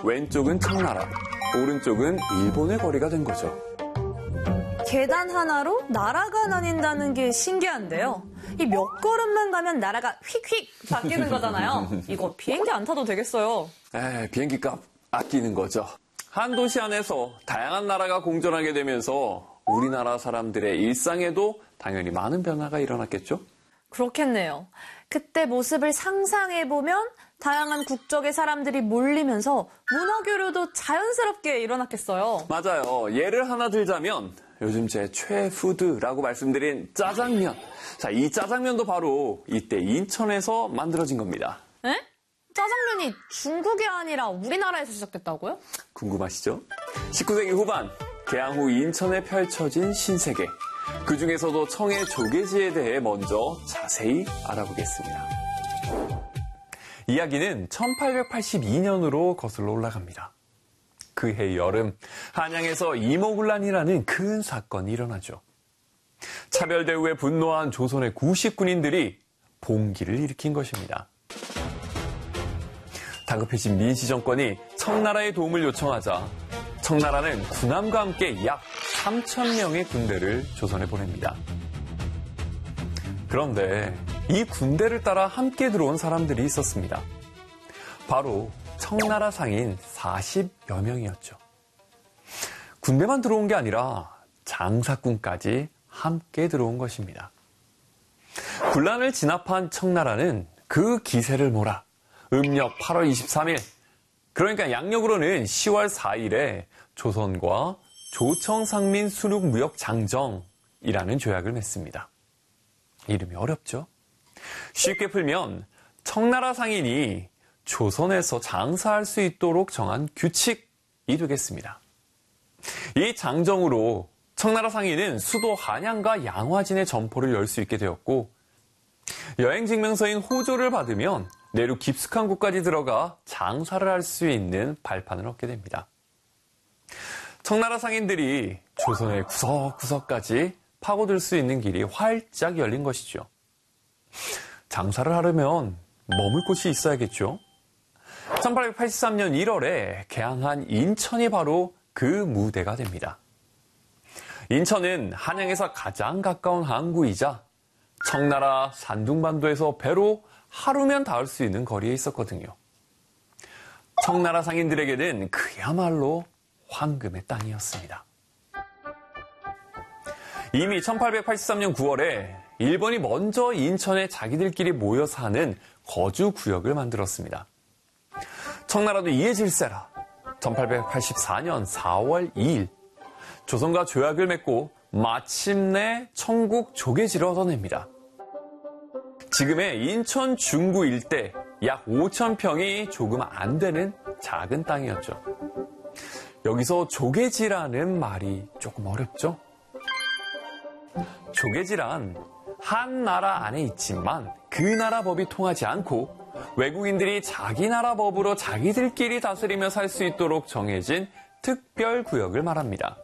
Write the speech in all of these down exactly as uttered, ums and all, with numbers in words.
왼쪽은 청나라, 오른쪽은 일본의 거리가 된 거죠. 계단 하나로 나라가 나뉜다는 게 신기한데요. 이 몇 걸음만 가면 나라가 휙휙 바뀌는 거잖아요. 이거 비행기 안 타도 되겠어요. 에, 비행기 값 아끼는 거죠. 한 도시 안에서 다양한 나라가 공존하게 되면서 우리나라 사람들의 일상에도 당연히 많은 변화가 일어났겠죠? 그렇겠네요. 그때 모습을 상상해보면 다양한 국적의 사람들이 몰리면서 문화교류도 자연스럽게 일어났겠어요. 맞아요. 예를 하나 들자면 요즘 제 최푸드라고 말씀드린 짜장면. 자, 이 짜장면도 바로 이때 인천에서 만들어진 겁니다. 에? 짜장면이 중국이 아니라 우리나라에서 시작됐다고요? 궁금하시죠? 십구 세기 후반 개항 후 인천에 펼쳐진 신세계. 그 중에서도 청의 조개지에 대해 먼저 자세히 알아보겠습니다. 이야기는 천팔백팔십이 년으로 거슬러 올라갑니다. 그해 여름, 한양에서 이모군란이라는 큰 사건이 일어나죠. 차별 대우에 분노한 조선의 구식군인들이 봉기를 일으킨 것입니다. 다급해진 민씨 정권이 청나라의 도움을 요청하자 청나라는 군함과 함께 약 삼천 명의 군대를 조선에 보냅니다. 그런데 이 군대를 따라 함께 들어온 사람들이 있었습니다. 바로 청나라 상인 사십여 명이었죠. 군대만 들어온 게 아니라 장사꾼까지 함께 들어온 것입니다. 군란을 진압한 청나라는 그 기세를 몰아 음력 팔월 이십삼일, 그러니까 양력으로는 시월 사일에 조선과 조청상민 순육무역장정이라는 조약을 맺습니다. 이름이 어렵죠? 쉽게 풀면 청나라 상인이 조선에서 장사할 수 있도록 정한 규칙이 되겠습니다. 이 장정으로 청나라 상인은 수도 한양과 양화진의 점포를 열 수 있게 되었고, 여행증명서인 호조를 받으면 내륙 깊숙한 곳까지 들어가 장사를 할 수 있는 발판을 얻게 됩니다. 청나라 상인들이 조선의 구석구석까지 파고들 수 있는 길이 활짝 열린 것이죠. 장사를 하려면 머물 곳이 있어야겠죠. 천팔백팔십삼 년 일월에 개항한 인천이 바로 그 무대가 됩니다. 인천은 한양에서 가장 가까운 항구이자 청나라 산둥반도에서 배로 하루면 닿을 수 있는 거리에 있었거든요. 청나라 상인들에게는 그야말로 황금의 땅이었습니다. 이미 천팔백팔십삼 년 구월에 일본이 먼저 인천에 자기들끼리 모여 사는 거주 구역을 만들었습니다. 청나라도 이에 질세라 천팔백팔십사 년 사월 이일 조선과 조약을 맺고 마침내 청국 조개지를 얻어냅니다. 지금의 인천 중구 일대 약 오천 평이 조금 안 되는 작은 땅이었죠. 여기서 조개지라는 말이 조금 어렵죠? 조개지란 한 나라 안에 있지만 그 나라 법이 통하지 않고 외국인들이 자기 나라 법으로 자기들끼리 다스리며 살 수 있도록 정해진 특별 구역을 말합니다.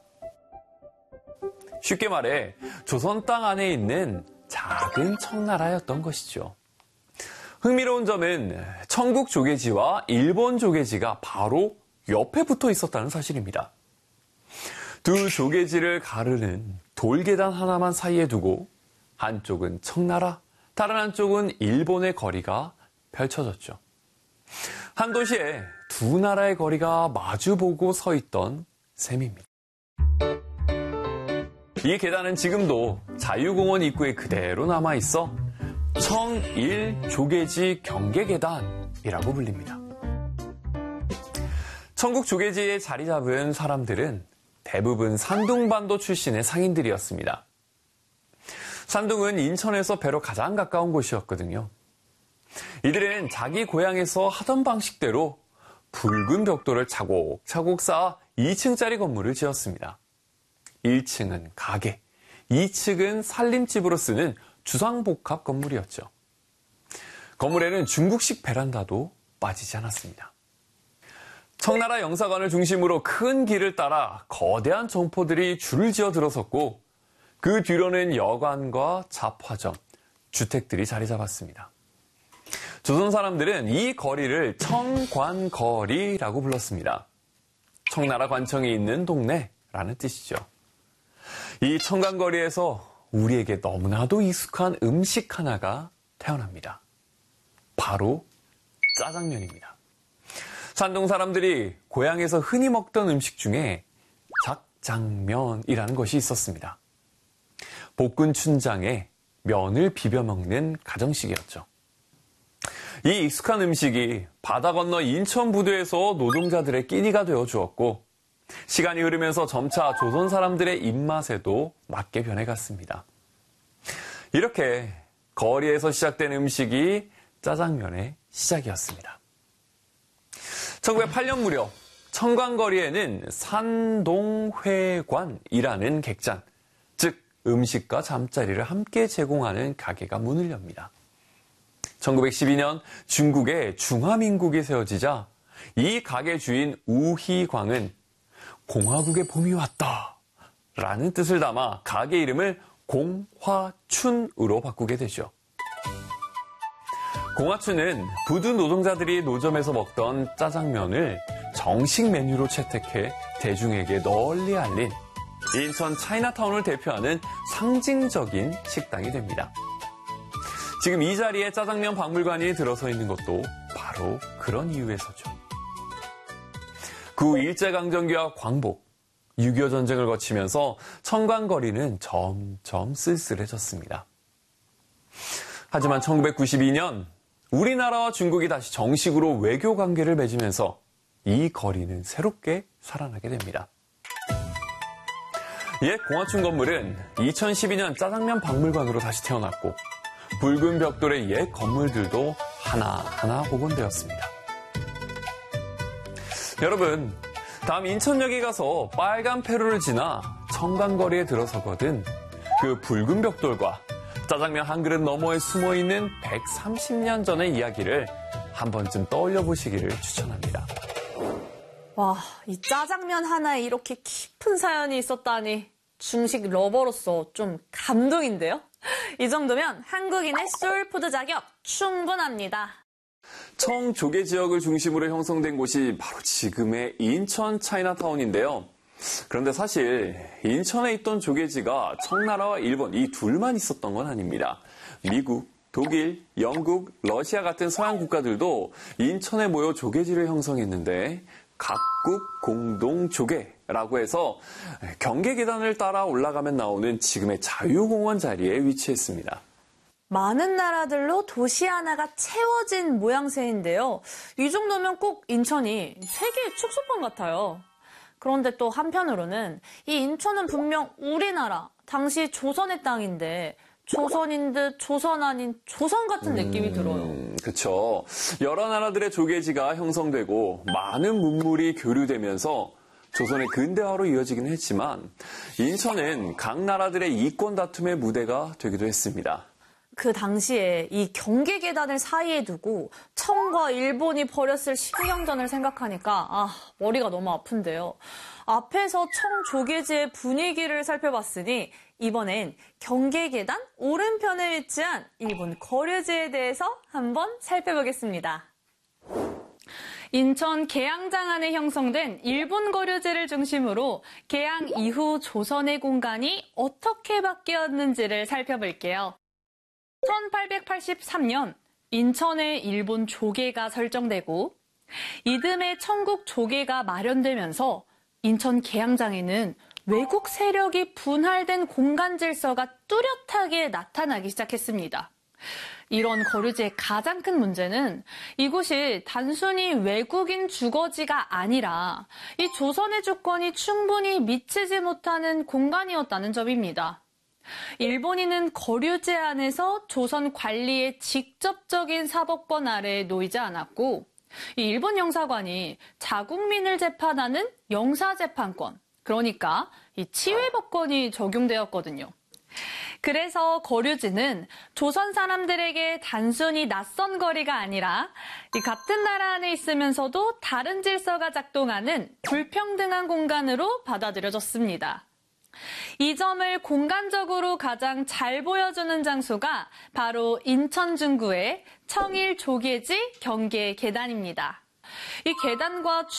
쉽게 말해 조선 땅 안에 있는 작은 청나라였던 것이죠. 흥미로운 점은 청국 조개지와 일본 조개지가 바로 옆에 붙어 있었다는 사실입니다. 두 조개지를 가르는 돌계단 하나만 사이에 두고 한쪽은 청나라, 다른 한쪽은 일본의 거리가 펼쳐졌죠. 한 도시에 두 나라의 거리가 마주보고 서 있던 셈입니다. 이 계단은 지금도 자유공원 입구에 그대로 남아있어 청일 조개지 경계계단이라고 불립니다. 청국 조개지에 자리 잡은 사람들은 대부분 산둥반도 출신의 상인들이었습니다. 산둥은 인천에서 배로 가장 가까운 곳이었거든요. 이들은 자기 고향에서 하던 방식대로 붉은 벽돌을 차곡차곡 쌓아 이 층짜리 건물을 지었습니다. 일 층은 가게, 이 층은 살림집으로 쓰는 주상복합 건물이었죠. 건물에는 중국식 베란다도 빠지지 않았습니다. 청나라 영사관을 중심으로 큰 길을 따라 거대한 점포들이 줄을 지어 들어섰고 그 뒤로는 여관과 잡화점, 주택들이 자리 잡았습니다. 조선 사람들은 이 거리를 청관거리라고 불렀습니다. 청나라 관청이 있는 동네라는 뜻이죠. 이 청관거리에서 우리에게 너무나도 익숙한 음식 하나가 태어납니다. 바로 짜장면입니다.山东 사람들이 고향에서 흔히 먹던 음식 중에 작장면이라는 것이 있었습니다. 볶은 춘장에 면을 비벼 먹는 가정식이었죠. 이 익숙한 음식이 바다 건너 인천 부두에서 노동자들의 끼니가 되어 주었고 시간이 흐르면서 점차 조선 사람들의 입맛에도 맞게 변해갔습니다. 이렇게 거리에서 시작된 음식이 짜장면의 시작이었습니다. 천구백팔 년 무렵 청관거리에는 산동회관이라는 객잔, 즉 음식과 잠자리를 함께 제공하는 가게가 문을 엽니다. 천구백십이 년 중국에 중화민국이 세워지자 이 가게 주인 우희광은 공화국의 봄이 왔다 라는 뜻을 담아 가게 이름을 공화춘으로 바꾸게 되죠. 공화춘은 부두 노동자들이 노점에서 먹던 짜장면을 정식 메뉴로 채택해 대중에게 널리 알린 인천 차이나타운을 대표하는 상징적인 식당이 됩니다. 지금 이 자리에 짜장면 박물관이 들어서 있는 것도 바로 그런 이유에서죠. 그 후 일제강점기와 광복, 육이오 전쟁을 거치면서 청관거리는 점점 쓸쓸해졌습니다. 하지만 천구백구십이 년 우리나라와 중국이 다시 정식으로 외교 관계를 맺으면서 이 거리는 새롭게 살아나게 됩니다. 옛 공화춘 건물은 이천십이 년 짜장면 박물관으로 다시 태어났고 붉은 벽돌의 옛 건물들도 하나하나 복원되었습니다. 여러분, 다음 인천역에 가서 빨간 페루를 지나 청관거리에 들어서거든 그 붉은 벽돌과 짜장면 한 그릇 너머에 숨어있는 백삼십 년 전의 이야기를 한 번쯤 떠올려 보시기를 추천합니다. 와, 이 짜장면 하나에 이렇게 깊은 사연이 있었다니 중식 러버로서 좀 감동인데요? 이 정도면 한국인의 소울푸드 자격 충분합니다. 청조개 지역을 중심으로 형성된 곳이 바로 지금의 인천 차이나타운인데요. 그런데 사실 인천에 있던 조개지가 청나라와 일본 이 둘만 있었던 건 아닙니다. 미국, 독일, 영국, 러시아 같은 서양 국가들도 인천에 모여 조개지를 형성했는데 각국 공동 조개라고 해서 경계 계단을 따라 올라가면 나오는 지금의 자유공원 자리에 위치했습니다. 많은 나라들로 도시 하나가 채워진 모양새인데요. 이 정도면 꼭 인천이 세계 축소판 같아요. 그런데 또 한편으로는 이 인천은 분명 우리나라, 당시 조선의 땅인데 조선인 듯 조선 아닌 조선 같은 느낌이 들어요. 음, 그렇죠. 여러 나라들의 조개지가 형성되고 많은 문물이 교류되면서 조선의 근대화로 이어지긴 했지만 인천은 각 나라들의 이권 다툼의 무대가 되기도 했습니다. 그 당시에 이 경계 계단을 사이에 두고 청과 일본이 벌였을 신경전을 생각하니까 아 머리가 너무 아픈데요. 앞에서 청 조개지의 분위기를 살펴봤으니 이번엔 경계 계단 오른편에 위치한 일본 거류지에 대해서 한번 살펴보겠습니다. 인천 계양장 안에 형성된 일본 거류지를 중심으로 계양 이후 조선의 공간이 어떻게 바뀌었는지를 살펴볼게요. 천팔백팔십삼 년 인천에 일본 조계가 설정되고 이듬해 청국 조계가 마련되면서 인천 계양장에는 외국 세력이 분할된 공간 질서가 뚜렷하게 나타나기 시작했습니다. 이런 거류지의 가장 큰 문제는 이곳이 단순히 외국인 주거지가 아니라 이 조선의 주권이 충분히 미치지 못하는 공간이었다는 점입니다. 일본인은 거류지 안에서 조선 관리의 직접적인 사법권 아래에 놓이지 않았고 이 일본 영사관이 자국민을 재판하는 영사재판권, 그러니까 이 치외법권이 적용되었거든요. 그래서 거류지는 조선 사람들에게 단순히 낯선 거리가 아니라 이 같은 나라 안에 있으면서도 다른 질서가 작동하는 불평등한 공간으로 받아들여졌습니다. 이 점을 공간적으로 가장 잘 보여주는 장소가 바로 인천 중구의 청일 조계지 경계 계단입니다. 이 계단과